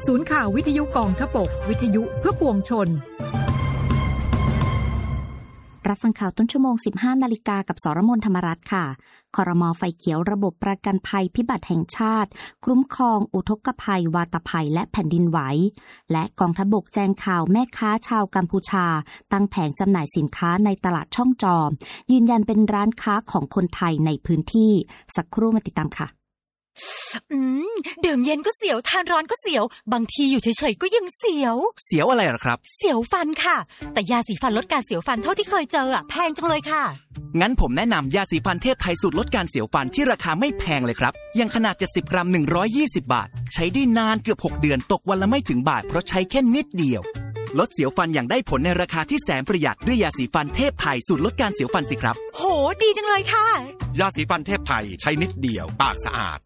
ศูนย์ข่าววิทยุกองทพบกวิทยุเพื่อปวงชนรับฟังข่าวต้นชั่วโมง 15 นาฬิกากับสรมน ธรรมรัตน์ค่ะครม.ไฟเขียวระบบประกันภัยพิบัติแห่งชาติคุ้มครองอุทกภัยวาตภัยและแผ่นดินไหวและกองทัพบกแจ้งข่าวแม่ค้าชาวกัมพูชาตั้งแผงจำหน่ายสินค้าในตลาดช่องจอมยืนยันเป็นร้านค้าของคนไทยในพื้นที่สักครู่มาติดตามค่ะดื่มเย็นก็เสียวทานร้อนก็เสียวบางทีอยู่เฉยๆก็ยังเสียวเสียวอะไรหรอครับเสียวฟันค่ะแต่ยาสีฟันลดการเสียวฟันเท่าที่เคยเจอแพงจังเลยค่ะงั้นผมแนะนำยาสีฟันเทพไทยสูตรลดการเสียวฟันที่ราคาไม่แพงเลยครับอย่างขนาด70 กรัม120 บาทใช้ได้นานเกือบ6 เดือนตกวันละไม่ถึงบาทเพราะใช้แค่นิดเดียวลดเสียวฟันอย่างได้ผลในราคาที่แสนประหยัดด้วยยาสีฟันเทพไทยสูตรลดการเสียวฟันสิครับโหดีจังเลยค่ะยาสีฟันเทพไทยใช้นิดเดียวปากสะอาด